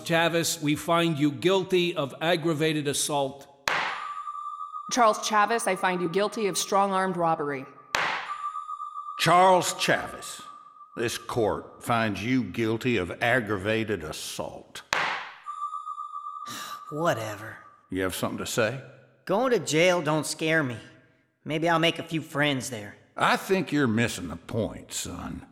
Chavis, we find you guilty of aggravated assault. Charles Chavis, I find you guilty of strong-armed robbery. Charles Chavis, this court finds you guilty of aggravated assault. Whatever. You have something to say? Going to jail don't scare me. Maybe I'll make a few friends there. I think you're missing the point, son.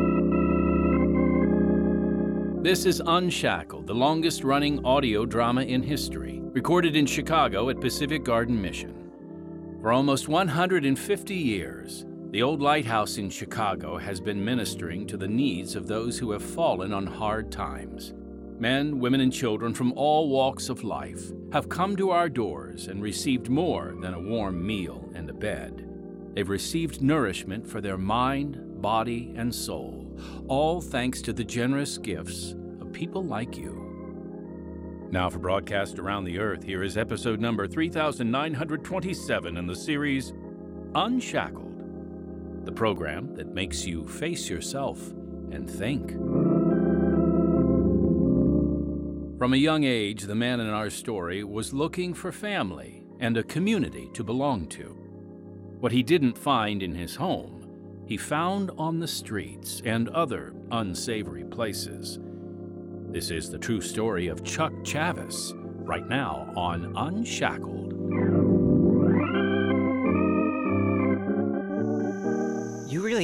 This is Unshackled, the longest-running audio drama in history, recorded in Chicago at Pacific Garden Mission. For almost 150 years, the old lighthouse in Chicago has been ministering to the needs of those who have fallen on hard times. Men, women, and children from all walks of life have come to our doors and received more than a warm meal and a bed. They've received nourishment for their mind, body, and soul, all thanks to the generous gifts of people like you. Now for broadcast around the earth, here is episode number 3927 in the series Unshackled, the program that makes you face yourself and think. From a young age, the man in our story was looking for family and a community to belong to. What he didn't find in his home, he found on the streets and other unsavory places. This is the true story of Chuck Chavis, right now on Unshackled.